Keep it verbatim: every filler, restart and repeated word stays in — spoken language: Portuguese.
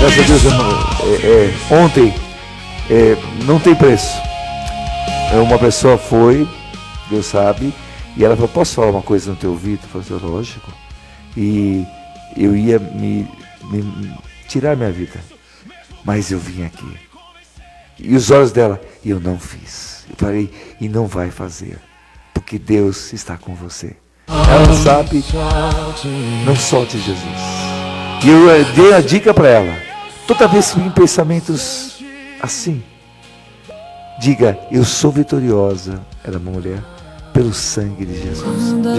graças a Deus, eu não, é, é, ontem, é, não tem preço. Uma pessoa foi, Deus sabe, e ela falou, posso falar uma coisa no teu ouvido? Eu falei, lógico. E eu ia me, me tirar minha vida, mas eu vim aqui. E os olhos dela, eu não fiz. Eu falei, e não vai fazer, porque Deus está com você. Ela sabe, não solte Jesus. E eu dei a dica para ela, toda vez que vem pensamentos assim, diga, eu sou vitoriosa, ela é uma mulher, pelo sangue de Jesus.